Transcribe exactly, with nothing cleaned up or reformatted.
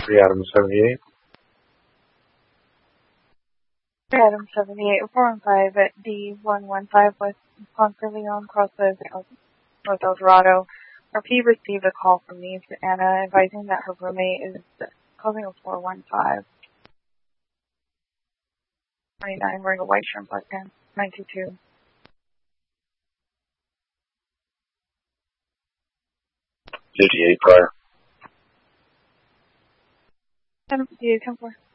three Adam seventy-eight. three Adam seventy-eight, four one five at D one one five West Ponce Leon, crosses North El Dorado. R P received a call from me to Anna advising that her roommate is causing a four one five. twenty-nine wearing a white shirt and black pants. nine two two. fifty-eight prior. ten four.